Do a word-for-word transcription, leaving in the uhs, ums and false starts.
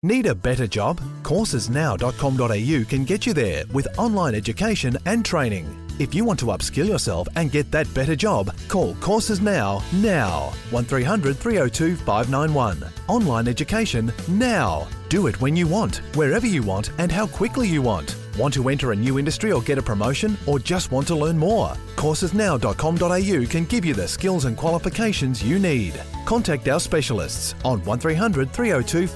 Need a better job? courses now dot com dot a u can get you there with online education and training. If you want to upskill yourself and get that better job, call Courses Now, now. one three hundred, three oh two, five nine one. Online education now. Do it when you want, wherever you want and how quickly you want. Want to enter a new industry or get a promotion, or just want to learn more? courses now dot com dot a u can give you the skills and qualifications you need. Contact our specialists on one three hundred, three oh two,